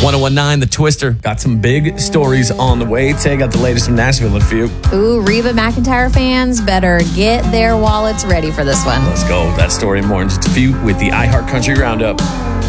1019, The Twister. Got some big stories on the way. Tay got the latest from Nashville in a few. Ooh, Reba McEntire fans better get their wallets ready for this one. Let's go. That story and more in just a few with the iHeart Country Roundup.